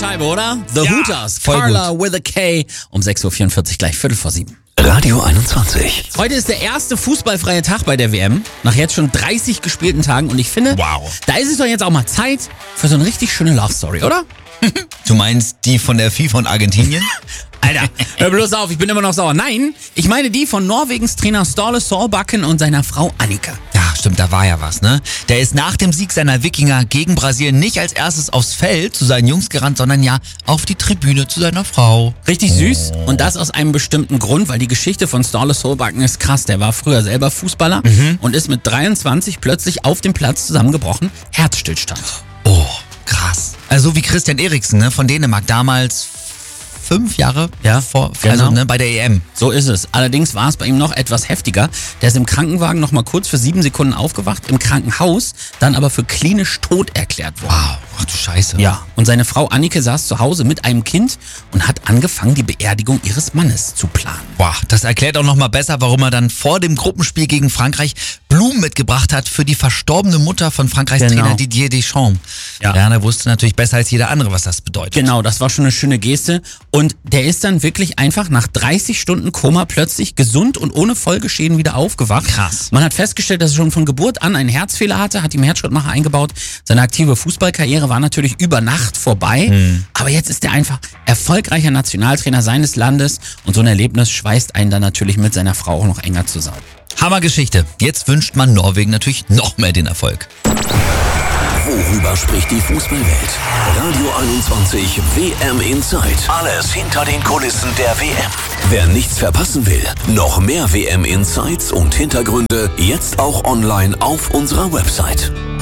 Scheibe, oder? The Ja, Hooters, voll Carla with a K, um 6.44 Uhr, gleich 6:45. Radio 21. Heute ist der erste fußballfreie Tag bei der WM, nach jetzt schon 30 gespielten Tagen und ich finde, da ist es doch jetzt auch mal Zeit für so eine richtig schöne Love Story, oder? Du meinst die von der FIFA und Argentinien? Alter, hör bloß auf, ich bin immer noch sauer. Nein, ich meine die von Norwegens Trainer Ståle Solbakken und seiner Frau Annika. Ja, stimmt, da war ja was, ne? Der ist nach dem Sieg seiner Wikinger gegen Brasilien nicht als erstes aufs Feld zu seinen Jungs gerannt, sondern ja auf die Tribüne zu seiner Frau. Richtig süß und das aus einem bestimmten Grund, weil die Geschichte von Ståle Solbakken ist krass. Der war früher selber Fußballer und ist mit 23 plötzlich auf dem Platz zusammengebrochen. Herzstillstand. Oh, krass. Also wie Christian Eriksen, ne, von Dänemark damals 5 Jahre vor, also genau. bei der EM. So ist es. Allerdings war es bei ihm noch etwas heftiger. Der ist im Krankenwagen noch mal kurz für 7 Sekunden aufgewacht, im Krankenhaus, dann aber für klinisch tot erklärt worden. Wow, ach du Scheiße. Ja, und seine Frau Annike saß zu Hause mit einem Kind und hat angefangen, die Beerdigung ihres Mannes zu planen. Boah, das erklärt auch noch mal besser, warum er dann vor dem Gruppenspiel gegen Frankreich Blumen mitgebracht hat für die verstorbene Mutter von Frankreichs Trainer Didier Deschamps. Ja, der wusste natürlich besser als jeder andere, was das bedeutet. Genau, das war schon eine schöne Geste. Und der ist dann wirklich einfach nach 30 Stunden Koma plötzlich gesund und ohne Folgeschäden wieder aufgewacht. Krass. Man hat festgestellt, dass er schon von Geburt an einen Herzfehler hatte, hat ihm Herzschrittmacher eingebaut. Seine aktive Fußballkarriere war natürlich über Nacht vorbei. Aber jetzt ist er einfach erfolgreicher Nationaltrainer seines Landes. Und so ein Erlebnis schweißt einen dann natürlich mit seiner Frau auch noch enger zusammen. Hammergeschichte. Jetzt wünscht man Norwegen natürlich noch mehr den Erfolg. Worüber spricht die Fußballwelt? Radio 21 WM Insight. Alles hinter den Kulissen der WM. Wer nichts verpassen will, noch mehr WM Insights und Hintergründe jetzt auch online auf unserer Website.